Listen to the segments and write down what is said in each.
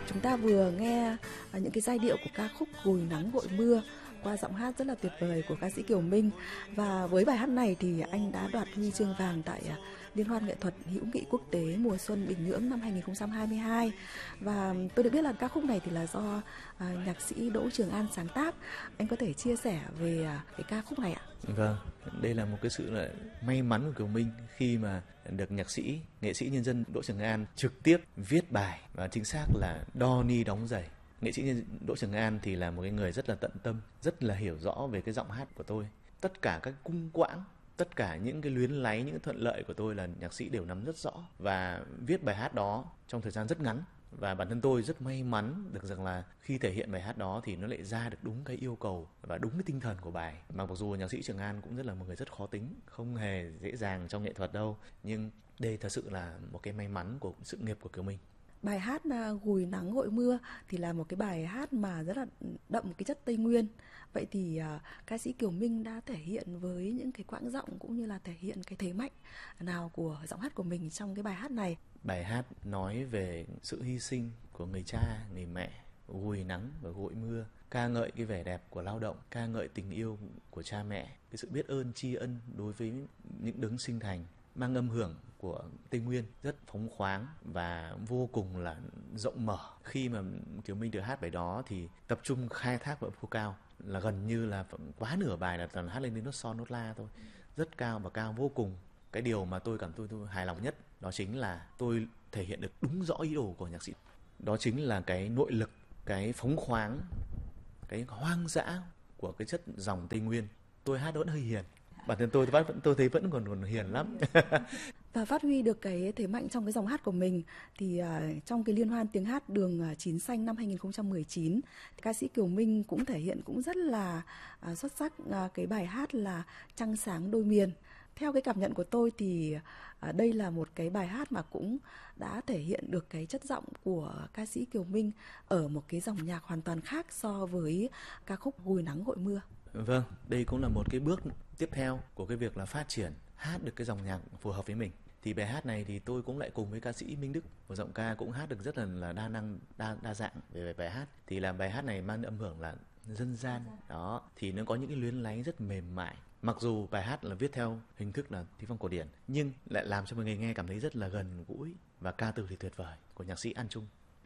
Chúng ta vừa nghe những cái giai điệu của ca khúc Gùi nắng vội mưa qua giọng hát rất là tuyệt vời của ca sĩ Kiều Minh. Và với bài hát này thì anh đã đoạt huy chương vàng tại Liên hoan nghệ thuật hữu nghị quốc tế mùa xuân Bình Nhưỡng năm 2022. Và tôi được biết là ca khúc này thì là do nhạc sĩ Đỗ Trường An sáng tác. Anh có thể chia sẻ về cái ca khúc này ạ? Vâng, đây là một cái sự may mắn của Kiều Minh khi mà được nhạc sĩ, nghệ sĩ nhân dân Đỗ Trường An trực tiếp viết bài, và chính xác là đo ni đóng giày. Nghệ sĩ Đỗ Trường An thì là một cái người rất là tận tâm, rất là hiểu rõ về cái giọng hát của tôi. Tất cả các cung quãng, tất cả những cái luyến láy, những thuận lợi của tôi là nhạc sĩ đều nắm rất rõ, và viết bài hát đó trong thời gian rất ngắn. Và bản thân tôi rất may mắn được rằng là khi thể hiện bài hát đó thì nó lại ra được đúng cái yêu cầu và đúng cái tinh thần của bài. Mà mặc dù nhạc sĩ Trường An cũng rất là một người rất khó tính, không hề dễ dàng trong nghệ thuật đâu, nhưng đây thật sự là một cái may mắn của sự nghiệp của Kiều Minh. Bài hát Gùi nắng vội mưa thì là một cái bài hát mà rất là đậm cái chất Tây Nguyên. Vậy thì ca sĩ Kiều Minh đã thể hiện với những cái quãng giọng cũng như là thể hiện cái thế mạnh nào của giọng hát của mình trong cái bài hát này? Bài hát nói về sự hy sinh của người cha, người mẹ, gùi nắng và gội mưa, ca ngợi cái vẻ đẹp của lao động, ca ngợi tình yêu của cha mẹ, cái sự biết ơn, tri ân đối với những đấng sinh thành, mang âm hưởng của Tây Nguyên rất phóng khoáng và vô cùng là rộng mở. Khi mà Kiều Minh được hát bài đó thì tập trung khai thác vào phô cao, là gần như là quá nửa bài là toàn hát lên đến nốt son nốt la thôi, rất cao và cao vô cùng. Cái điều mà tôi hài lòng nhất đó chính là tôi thể hiện được đúng rõ ý đồ của nhạc sĩ. Đó chính là cái nội lực, cái phóng khoáng, cái hoang dã của cái chất dòng Tây Nguyên. Tôi hát vẫn hơi hiền. Bản thân tôi thấy vẫn còn hiền lắm. Và phát huy được cái thế mạnh trong cái dòng hát của mình thì trong cái liên hoan tiếng hát Đường Chín Xanh năm 2019, ca sĩ Kiều Minh cũng thể hiện cũng rất là xuất sắc cái bài hát là Trăng Sáng Đôi Miền. Theo cái cảm nhận của tôi thì đây là một cái bài hát mà cũng đã thể hiện được cái chất giọng của ca sĩ Kiều Minh ở một cái dòng nhạc hoàn toàn khác so với ca khúc Gùi nắng vội mưa. Vâng, đây cũng là một cái bước tiếp theo của cái việc là phát triển, hát được cái dòng nhạc phù hợp với mình. Thì bài hát này thì tôi cũng lại cùng với ca sĩ Minh Đức, một giọng ca cũng hát được rất là đa năng, đa dạng về bài hát. Thì là bài hát này mang âm hưởng là dân gian, đó, thì nó có những cái luyến láy rất mềm mại. Mặc dù bài hát là viết theo hình thức là thi phong cổ điển, nhưng lại làm cho mọi người nghe cảm thấy rất là gần gũi, và ca từ thì tuyệt vời của nhạc sĩ An Trung.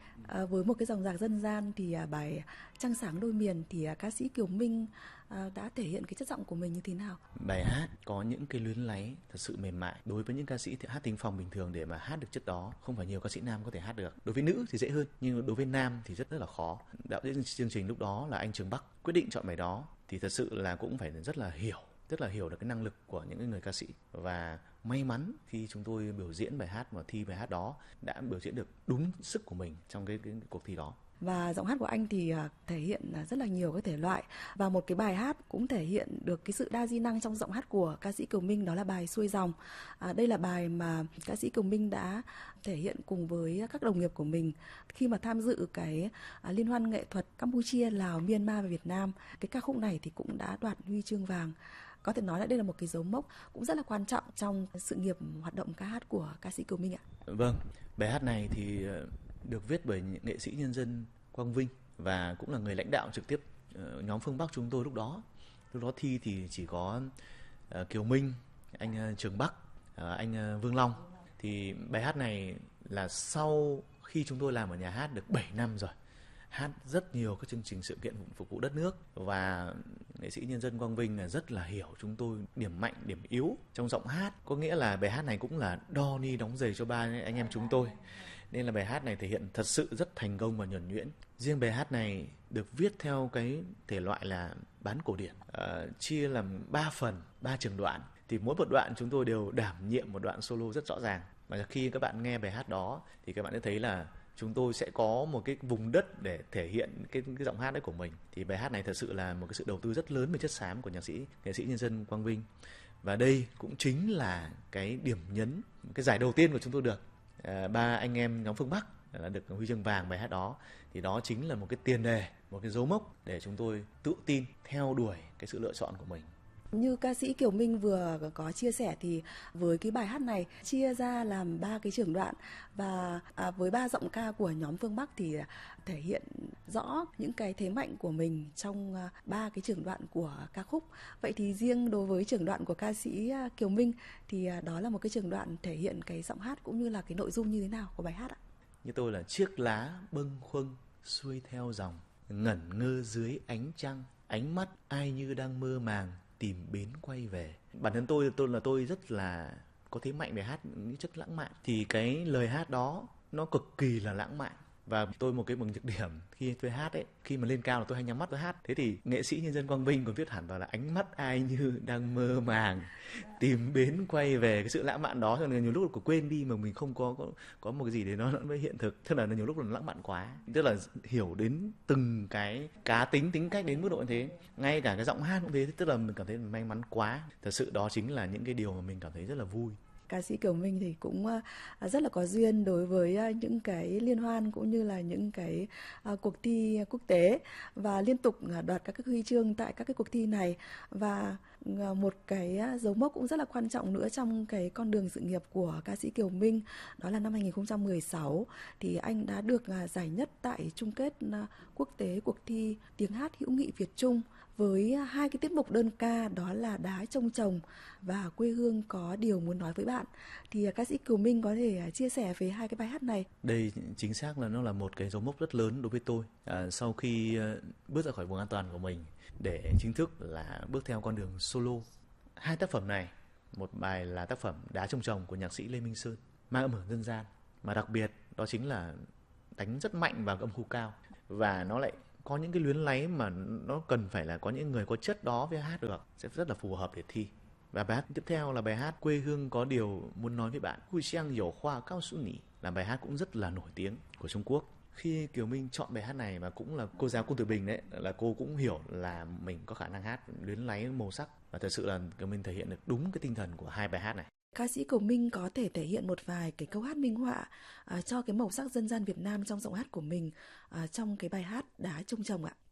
Với một cái dòng nhạc dân gian thì bài Trăng Sáng Đôi Miền thì ca sĩ Kiều Minh đã thể hiện cái chất giọng của mình như thế nào? Bài hát có những cái luyến láy thật sự mềm mại. Đối với những ca sĩ thì hát thính phòng bình thường để mà hát được chất đó, không phải nhiều ca sĩ nam có thể hát được. Đối với nữ thì dễ hơn, nhưng đối với nam thì rất là khó. Đạo diễn chương trình lúc đó là anh Trường Bắc quyết định chọn bài đó thì thật sự là cũng phải rất là hiểu được cái năng lực của những người ca sĩ. Và may mắn khi chúng tôi biểu diễn bài hát và thi bài hát đó đã biểu diễn được đúng sức của mình trong cái cuộc thi đó. Và giọng hát của anh thì thể hiện rất là nhiều cái thể loại, và một cái bài hát cũng thể hiện được cái sự đa di năng trong giọng hát của ca sĩ Kiều Minh, đó là bài Xuôi Dòng. Đây là bài mà ca sĩ Kiều Minh đã thể hiện cùng với các đồng nghiệp của mình khi mà tham dự cái liên hoan nghệ thuật Campuchia, Lào, Myanmar và Việt Nam. Cái ca khúc này thì cũng đã đoạt huy chương vàng. Có thể nói là đây là một cái dấu mốc cũng rất là quan trọng trong sự nghiệp hoạt động ca hát của ca sĩ Kiều Minh ạ. Vâng, bài hát này thì được viết bởi nghệ sĩ nhân dân Quang Vinh và cũng là người lãnh đạo trực tiếp nhóm Phương Bắc chúng tôi lúc đó. Lúc đó thi thì chỉ có Kiều Minh, anh Trường Bắc, anh Vương Long. Thì bài hát này là sau khi chúng tôi làm ở nhà hát được 7 năm rồi, hát rất nhiều các chương trình sự kiện phục vụ đất nước, và nghệ sĩ nhân dân Quang Vinh là rất là hiểu chúng tôi điểm mạnh, điểm yếu trong giọng hát. Có nghĩa là bài hát này cũng là đo ni đóng giày cho ba anh em chúng tôi, nên là bài hát này thể hiện thật sự rất thành công và nhuần nhuyễn. Riêng bài hát này được viết theo cái thể loại là bán cổ điển, chia làm 3 phần, 3 trường đoạn. Thì mỗi một đoạn chúng tôi đều đảm nhiệm một đoạn solo rất rõ ràng. Và khi các bạn nghe bài hát đó thì các bạn sẽ thấy là chúng tôi sẽ có một cái vùng đất để thể hiện cái giọng hát đấy của mình. Thì bài hát này thật sự là một cái sự đầu tư rất lớn về chất xám của nghệ sĩ nhân dân Quang Vinh. Và đây cũng chính là cái điểm nhấn, cái giải đầu tiên của chúng tôi được. Ba anh em nhóm Phương Bắc đã được huy chương vàng bài hát đó. Thì đó chính là một cái tiền đề, một cái dấu mốc để chúng tôi tự tin theo đuổi cái sự lựa chọn của mình. Như ca sĩ Kiều Minh vừa có chia sẻ thì với cái bài hát này chia ra làm 3 cái trường đoạn, và với 3 giọng ca của nhóm Phương Bắc thì thể hiện rõ những cái thế mạnh của mình trong 3 cái trường đoạn của ca khúc. Vậy thì riêng đối với trường đoạn của ca sĩ Kiều Minh thì đó là một cái trường đoạn thể hiện cái giọng hát cũng như là cái nội dung như thế nào của bài hát ạ? Như tôi là chiếc lá bâng khuâng xuôi theo dòng, ngẩn ngơ dưới ánh trăng, ánh mắt ai như đang mơ màng tìm bến quay về. Bản thân tôi rất là có thế mạnh về hát những chất lãng mạn, thì cái lời hát đó nó cực kỳ là lãng mạn. Và tôi một cái nhược điểm khi tôi hát ấy, khi mà lên cao là tôi hay nhắm mắt tôi hát. Thế thì nghệ sĩ nhân dân Quang Vinh còn viết hẳn vào là ánh mắt ai như đang mơ màng tìm bến quay về. Cái sự lãng mạn đó cho nên nhiều lúc là quên đi mà mình không có một cái gì để nó mới hiện thực. Tức là nhiều lúc là lãng mạn quá, tức là hiểu đến từng cái cá tính cách đến mức độ như thế. Ngay cả cái giọng hát cũng thế, tức là mình cảm thấy may mắn quá. Thật sự đó chính là những cái điều mà mình cảm thấy rất là vui. Ca sĩ Kiều Minh thì cũng rất là có duyên đối với những cái liên hoan cũng như là những cái cuộc thi quốc tế, và liên tục đoạt các cái huy chương tại các cái cuộc thi này. Và một cái dấu mốc cũng rất là quan trọng nữa trong cái con đường sự nghiệp của ca sĩ Kiều Minh, đó là năm 2016 thì anh đã được giải nhất tại chung kết quốc tế cuộc thi tiếng hát hữu nghị Việt Trung với 2 cái tiết mục đơn ca, đó là Đá Trông Chồng và Quê Hương Có Điều Muốn Nói Với Bạn. Thì ca sĩ Kiều Minh có thể chia sẻ về 2 cái bài hát này. Đây chính xác là nó là một cái dấu mốc rất lớn đối với tôi. Sau khi bước ra khỏi vùng an toàn của mình để chính thức là bước theo con đường solo. 2 tác phẩm này, một bài là tác phẩm Đá Trông Chồng của nhạc sĩ Lê Minh Sơn, mang âm hưởng dân gian, mà đặc biệt đó chính là đánh rất mạnh vào âm khu cao, và nó lại có những cái luyến láy mà nó cần phải là có những người có chất đó mới hát được, sẽ rất là phù hợp để thi. Và bài hát tiếp theo là bài hát Quê Hương Có Điều Muốn Nói Với Bạn, Hui Xiang Hiểu Khoa Cao Su Nỉ, là bài hát cũng rất là nổi tiếng của Trung Quốc. Khi Kiều Minh chọn bài hát này, và cũng là cô giáo Cung Tử Bình đấy, là cô cũng hiểu là mình có khả năng hát luyến láy màu sắc, và thật sự là Kiều Minh thể hiện được đúng cái tinh thần của 2 bài hát này. Ca sĩ Kiều Minh có thể thể hiện một vài cái câu hát minh họa cho cái màu sắc dân gian Việt Nam trong giọng hát của mình trong cái bài hát Đá Trông Chồng ạ.